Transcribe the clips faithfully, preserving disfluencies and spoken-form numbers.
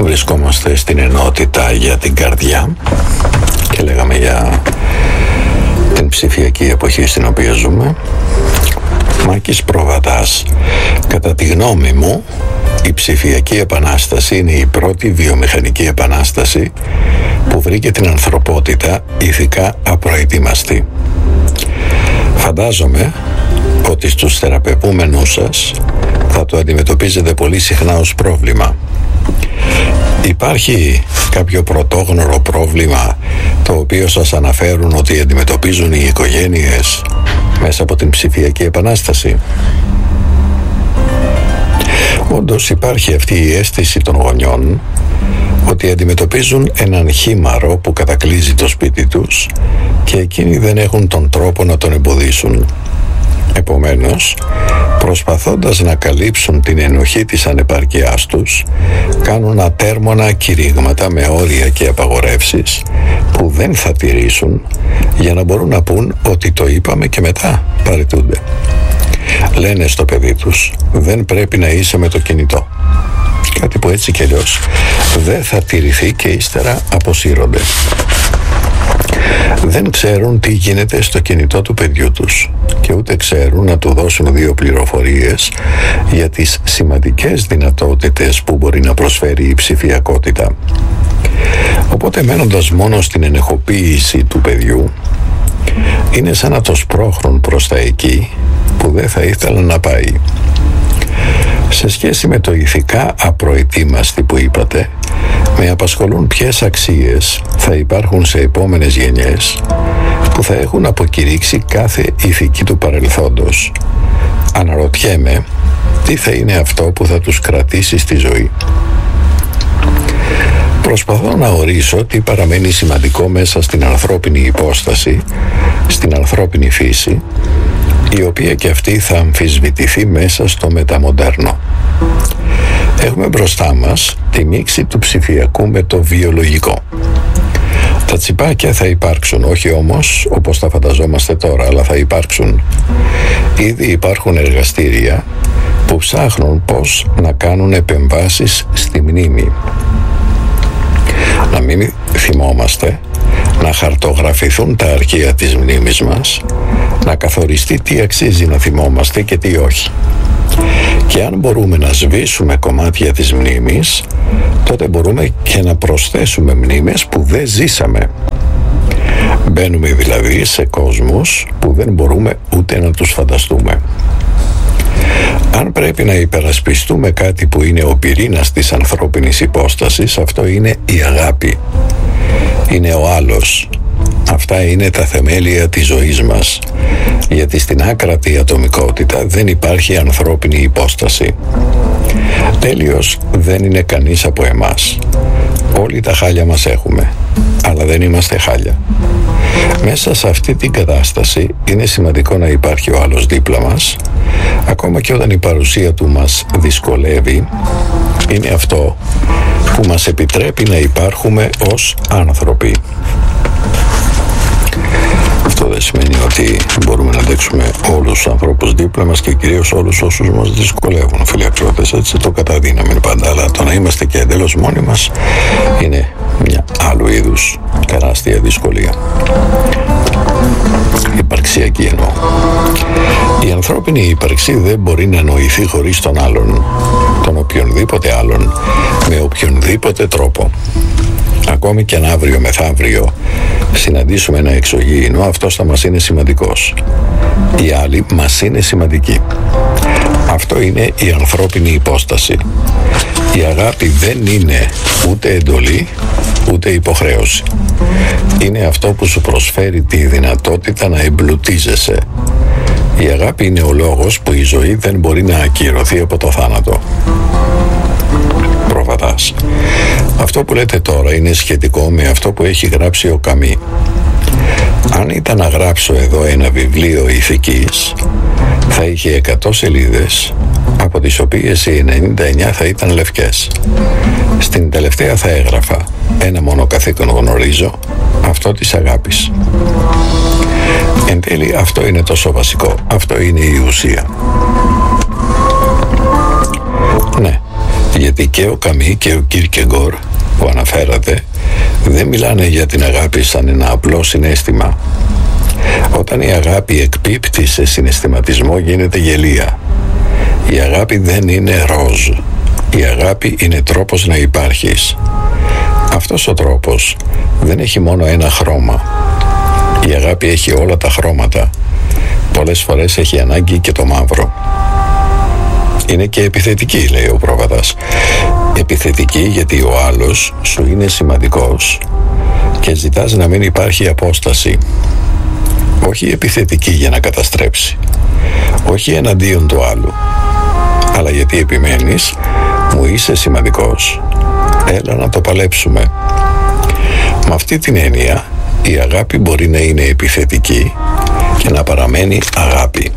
βρισκόμαστε στην ενότητα για την καρδιά και λέγαμε για την ψηφιακή εποχή στην οποία ζούμε. Μάκης Προβατάς, κατά τη γνώμη μου, η ψηφιακή επανάσταση είναι η πρώτη βιομηχανική επανάσταση που βρήκε την ανθρωπότητα ηθικά απροετοίμαστη. Φαντάζομαι ότι στους θεραπευούμενους σας θα το αντιμετωπίζετε πολύ συχνά ως πρόβλημα. Υπάρχει κάποιο πρωτόγνωρο πρόβλημα το οποίο σας αναφέρουν ότι αντιμετωπίζουν οι οικογένειες μέσα από την ψηφιακή επανάσταση? Όντως υπάρχει αυτή η αίσθηση των γονιών ότι αντιμετωπίζουν έναν χήμαρο που κατακλείζει το σπίτι τους και εκείνοι δεν έχουν τον τρόπο να τον εμποδίσουν. Επομένως, προσπαθώντας να καλύψουν την ενοχή της ανεπάρκειάς τους, κάνουν ατέρμονα κηρύγματα με όρια και απαγορεύσεις που δεν θα τηρήσουν για να μπορούν να πούν ότι το είπαμε και μετά παραιτούνται. Λένε στο παιδί τους, δεν πρέπει να είσαι με το κινητό. Κάτι που έτσι κι αλλιώς δεν θα τηρηθεί και ύστερα αποσύρονται. Δεν ξέρουν τι γίνεται στο κινητό του παιδιού τους και ούτε ξέρουν να του δώσουν δύο πληροφορίες για τις σημαντικές δυνατότητες που μπορεί να προσφέρει η ψηφιακότητα. Οπότε, μένοντας μόνο στην ενεχοποίηση του παιδιού, είναι σαν να το σπρώχνουν προς τα εκεί που δεν θα ήθελαν να πάει. Σε σχέση με το ηθικά απροετοίμαστη που είπατε, με απασχολούν ποιες αξίες θα υπάρχουν σε επόμενες γενιές που θα έχουν αποκηρύξει κάθε ηθική του παρελθόντος. Αναρωτιέμαι τι θα είναι αυτό που θα τους κρατήσει στη ζωή. Προσπαθώ να ορίσω τι παραμένει σημαντικό μέσα στην ανθρώπινη υπόσταση, στην ανθρώπινη φύση, η οποία και αυτή θα αμφισβητηθεί μέσα στο μεταμοντέρνο. Έχουμε μπροστά μας τη μίξη του ψηφιακού με το βιολογικό. Τα τσιπάκια θα υπάρξουν, όχι όμως όπως τα φανταζόμαστε τώρα, αλλά θα υπάρξουν. Ήδη υπάρχουν εργαστήρια που ψάχνουν πώς να κάνουν επεμβάσεις στη μνήμη. Να μην θυμόμαστε, να χαρτογραφηθούν τα αρχεία της μνήμης μας, να καθοριστεί τι αξίζει να θυμόμαστε και τι όχι. Και αν μπορούμε να σβήσουμε κομμάτια της μνήμης, τότε μπορούμε και να προσθέσουμε μνήμες που δεν ζήσαμε. Μπαίνουμε δηλαδή σε κόσμους που δεν μπορούμε ούτε να τους φανταστούμε. Αν πρέπει να υπερασπιστούμε κάτι που είναι ο πυρήνας της ανθρώπινης υπόστασης, αυτό είναι η αγάπη. Είναι ο άλλος. Αυτά είναι τα θεμέλια της ζωής μας. Γιατί στην άκρατη ατομικότητα δεν υπάρχει ανθρώπινη υπόσταση. Τέλειος δεν είναι κανείς από εμάς. Όλοι τα χάλια μας έχουμε, αλλά δεν είμαστε χάλια. Μέσα σε αυτή την κατάσταση είναι σημαντικό να υπάρχει ο άλλος δίπλα μας, ακόμα και όταν η παρουσία του μας δυσκολεύει. Είναι αυτό που μας επιτρέπει να υπάρχουμε ως άνθρωποι. Αυτό δεν σημαίνει ότι μπορούμε να αντέξουμε όλους τους ανθρώπους δίπλα μας και κυρίως όλους όσους μας δυσκολεύουν, φίλοι αξιώτες, έτσι το καταδύναμεν πάντα, αλλά το να είμαστε και εντελώς μόνοι μας είναι μια άλλου είδους τεράστια δυσκολία. Υπαρξιακή εννοώ. Η ανθρώπινη ύπαρξη δεν μπορεί να νοηθεί χωρίς τον άλλον, τον οποιονδήποτε άλλον, με οποιονδήποτε τρόπο. Ακόμη και αν αύριο μεθαύριο συναντήσουμε ένα εξωγήινο, αυτός θα μας είναι σημαντικός. Οι άλλοι μας είναι σημαντικοί. Αυτό είναι η ανθρώπινη υπόσταση. Η αγάπη δεν είναι ούτε εντολή, ούτε υποχρέωση. Είναι αυτό που σου προσφέρει τη δυνατότητα να εμπλουτίζεσαι. Η αγάπη είναι ο λόγος που η ζωή δεν μπορεί να ακυρωθεί από το θάνατο. Προβατάς. Αυτό που λέτε τώρα είναι σχετικό με αυτό που έχει γράψει ο Καμί. Αν ήταν να γράψω εδώ ένα βιβλίο ηθικής, θα είχε εκατό σελίδες, από τις οποίες οι ενενήντα εννιά θα ήταν λευκές. Στην τελευταία θα έγραφα ένα μόνο καθήκον γνωρίζω, αυτό της αγάπης. Εν τέλει αυτό είναι τόσο βασικό, αυτό είναι η ουσία. Ναι, Γιατί και ο Καμί και ο Κίρκεγκορ που αναφέρατε δεν μιλάνε για την αγάπη σαν ένα απλό συναίσθημα. Όταν η αγάπη εκπίπτει σε συναισθηματισμό γίνεται γελία. Η αγάπη δεν είναι ροζ. Η αγάπη είναι τρόπος να υπάρχεις. Αυτός ο τρόπος δεν έχει μόνο ένα χρώμα. Η αγάπη έχει όλα τα χρώματα. Πολλές φορές έχει ανάγκη και το μαύρο. Είναι και επιθετική, λέει ο πρόβατας. Επιθετική γιατί ο άλλος σου είναι σημαντικός και ζητάς να μην υπάρχει απόσταση. Όχι επιθετική για να καταστρέψει. Όχι εναντίον του άλλου. Αλλά γιατί επιμένεις, μου είσαι σημαντικός. Έλα να το παλέψουμε. Με αυτή την έννοια, η αγάπη μπορεί να είναι επιθετική και να παραμένει αγάπη.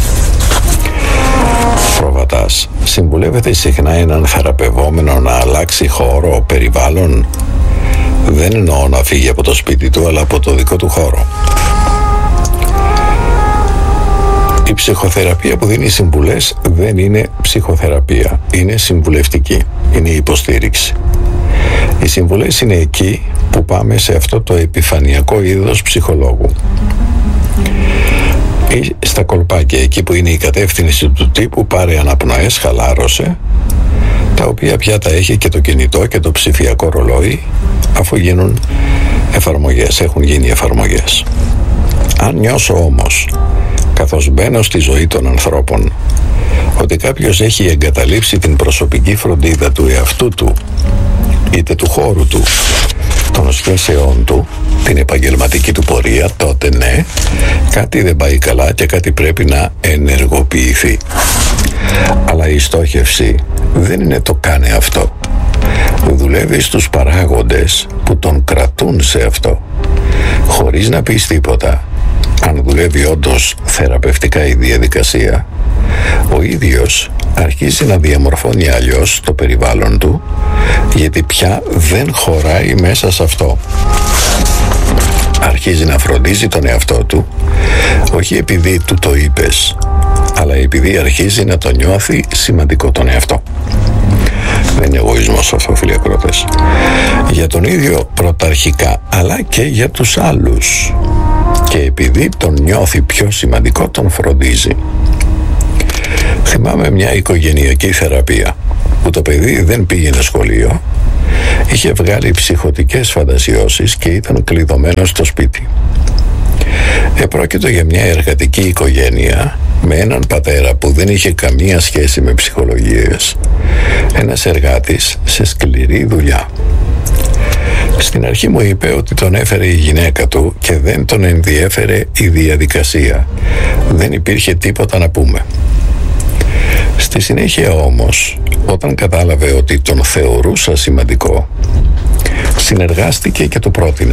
Πρόβατας, συμβουλεύεται συχνά έναν θεραπευόμενο να αλλάξει χώρο, περιβάλλον. Δεν εννοώ να φύγει από το σπίτι του, αλλά από το δικό του χώρο. Η ψυχοθεραπεία που δίνει συμβουλές δεν είναι ψυχοθεραπεία. Είναι συμβουλευτική. Είναι υποστήριξη. Οι συμβουλές είναι εκεί που πάμε σε αυτό το επιφανειακό είδος ψυχολόγου. Ή στα κολπάκια, εκεί που είναι η κατεύθυνση του τύπου πάρε αναπνοές, χαλάρωσε, τα οποία πια τα έχει και το κινητό και το ψηφιακό ρολόι, αφού γίνουν εφαρμογές, έχουν γίνει εφαρμογές. Αν νιώσω όμως, καθώς μπαίνω στη ζωή των ανθρώπων, ότι κάποιος έχει εγκαταλείψει την προσωπική φροντίδα του εαυτού του, είτε του χώρου του, των σχέσεών του, την επαγγελματική του πορεία, τότε ναι, κάτι δεν πάει καλά και κάτι πρέπει να ενεργοποιηθεί. Αλλά η στόχευση δεν είναι το κάνε αυτό. Δουλεύει στους παράγοντες που τον κρατούν σε αυτό. Χωρίς να πεις τίποτα, αν δουλεύει όντως θεραπευτικά η διαδικασία, ο ίδιος αρχίζει να διαμορφώνει αλλιώς το περιβάλλον του, γιατί πια δεν χωράει μέσα σε αυτό. Αρχίζει να φροντίζει τον εαυτό του, όχι επειδή του το είπες, αλλά επειδή αρχίζει να το νιώθει σημαντικό τον εαυτό. Δεν είναι εγωισμός αυτό, φίλοι ακροατές. Για τον ίδιο πρωταρχικά, αλλά και για τους άλλους. Και επειδή τον νιώθει πιο σημαντικό, τον φροντίζει. Θυμάμαι μια οικογενειακή θεραπεία που το παιδί δεν πήγαινε σχολείο, είχε βγάλει ψυχωτικές φαντασιώσεις και ήταν κλειδωμένο στο σπίτι. Επρόκειτο για μια εργατική οικογένεια με έναν πατέρα που δεν είχε καμία σχέση με ψυχολογίες, ένας εργάτης σε σκληρή δουλειά. Στην αρχή μου είπε ότι τον έφερε η γυναίκα του και δεν τον ενδιέφερε η διαδικασία. Δεν υπήρχε τίποτα να πούμε. Στη συνέχεια όμως, όταν κατάλαβε ότι τον θεωρούσα σημαντικό, συνεργάστηκε και του πρότεινα.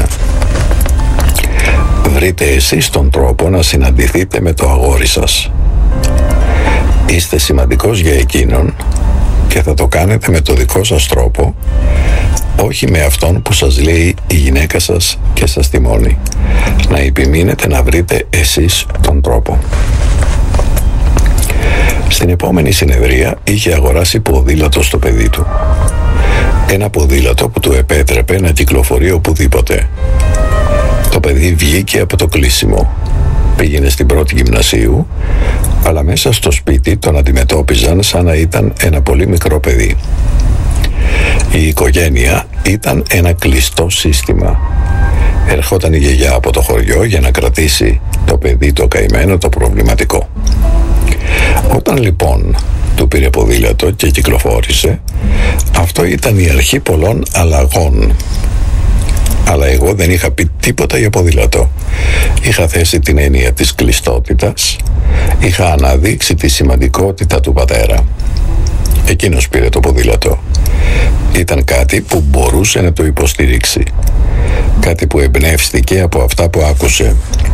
Βρείτε εσείς τον τρόπο να συναντηθείτε με το αγόρι σας. Είστε σημαντικός για εκείνον και θα το κάνετε με το δικό σας τρόπο, όχι με αυτόν που σας λέει η γυναίκα σας και σας τιμώνει. Να επιμείνετε να βρείτε εσείς τον τρόπο. Στην επόμενη συνεδρία είχε αγοράσει ποδήλατο στο παιδί του. Ένα ποδήλατο που του επέτρεπε να κυκλοφορεί οπουδήποτε. Το παιδί βγήκε από το κλείσιμο. Πήγαινε στην πρώτη γυμνασίου, αλλά μέσα στο σπίτι τον αντιμετώπιζαν σαν να ήταν ένα πολύ μικρό παιδί. Η οικογένεια ήταν ένα κλειστό σύστημα. Ερχόταν η γιαγιά από το χωριό για να κρατήσει το παιδί το καημένο, το προβληματικό. Όταν λοιπόν του πήρε ποδήλατο και κυκλοφόρησε, αυτό ήταν η αρχή πολλών αλλαγών. Αλλά εγώ δεν είχα πει τίποτα για ποδήλατο. Είχα θέσει την έννοια της κλειστότητας, είχα αναδείξει τη σημαντικότητα του πατέρα. Εκείνος πήρε το ποδήλατο. Ήταν κάτι που μπορούσε να το υποστηρίξει. Κάτι που εμπνεύστηκε από αυτά που άκουσε.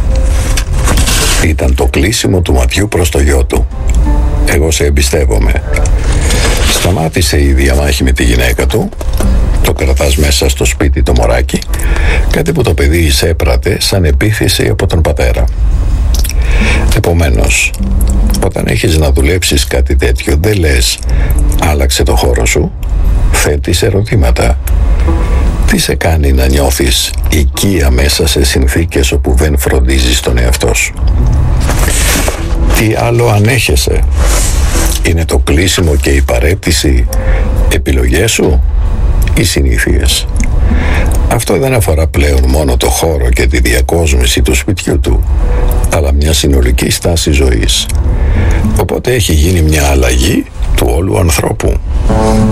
Ήταν το κλείσιμο του ματιού προς το γιο του. Εγώ σε εμπιστεύομαι. Σταμάτησε η διαμάχη με τη γυναίκα του. Το κρατάς μέσα στο σπίτι το μωράκι. Κάτι που το παιδί εισέπρατε σαν επίθεση από τον πατέρα. Επομένως, όταν έχεις να δουλέψεις κάτι τέτοιο, δεν λες άλλαξε το χώρο σου, θέτεις ερωτήματα. Τι σε κάνει να νιώθεις οικία μέσα σε συνθήκες όπου δεν φροντίζεις τον εαυτό σου? Τι άλλο ανέχεσαι? Είναι το κλείσιμο και η παρέτηση επιλογές σου ή συνήθειες? Αυτό δεν αφορά πλέον μόνο το χώρο και τη διακόσμηση του σπιτιού του, αλλά μια συνολική στάση ζωής. Οπότε έχει γίνει μια αλλαγή του όλου ανθρώπου.